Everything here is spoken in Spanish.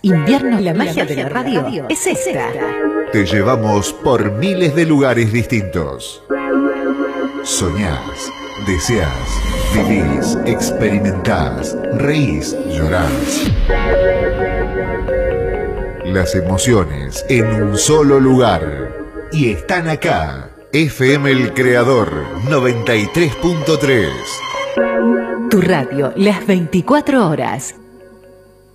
Invierno, la magia de la radio es esta. Te llevamos por miles de lugares distintos. Soñás, deseás, vivís, experimentás, reís, llorás. Las emociones en un solo lugar. Y están acá. FM El Creador 93.3. Tu radio, las 24 horas.